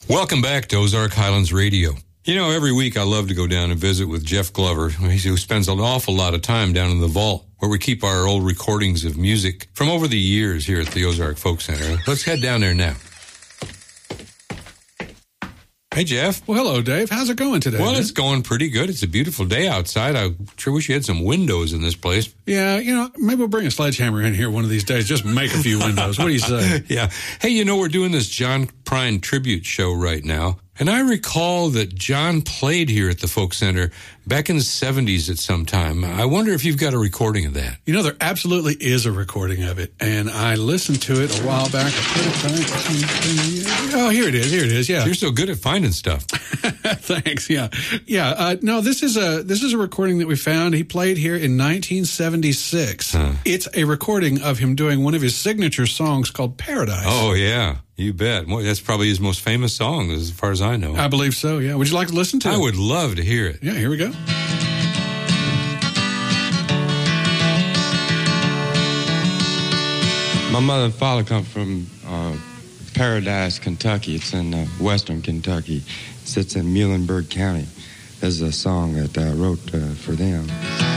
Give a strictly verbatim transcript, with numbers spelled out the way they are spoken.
Welcome back to Ozark Highlands Radio. You know, every week I love to go down and visit with Jeff Glover, who spends an awful lot of time down in the vault, where we keep our old recordings of music from over the years here at the Ozark Folk Center. Let's head down there now. Hey, Jeff. Well, hello, Dave. How's it going today? Well, man? It's going pretty good. It's a beautiful day outside. I sure wish you had some windows in this place. Yeah, you know, maybe we'll bring a sledgehammer in here one of these days. Just make a few windows. What do you say? Yeah. Hey, you know, we're doing this John Prine tribute show right now. And I recall that John played here at the Folk Center back in the seventies at some time. I wonder if you've got a recording of that. You know, there absolutely is a recording of it. And I listened to it a while back. I put it back. Oh, here it is. Here it is. Yeah. You're so good at finding stuff. Thanks. Yeah. Yeah. Uh, no, this is a, this is a recording that we found. He played here in nineteen seventy-six. Huh. It's a recording of him doing one of his signature songs called Paradise. Oh, yeah. You bet. Well, that's probably his most famous song, as far as I know. I believe so, yeah. Would you like to listen to I it? I would love to hear it. Yeah, here we go. My mother and father come from uh, Paradise, Kentucky. It's in uh, western Kentucky. It sits in Muhlenberg County. This is a song that I wrote uh, for them.